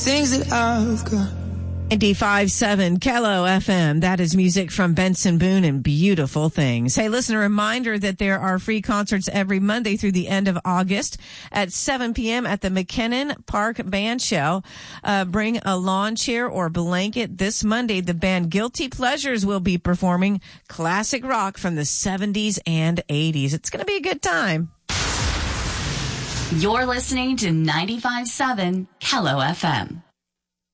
Things that I've got. 95.7 Kello FM. That is music from Benson Boone and Beautiful Things. Hey, listen, a reminder that there are free concerts every Monday through the end of August at 7 p.m. at the McKinnon Park Band Show. Bring a lawn chair or blanket. This Monday, the band Guilty Pleasures will be performing classic rock from the 70s and 80s. It's going to be a good time. You're listening to 95.7 Kello FM.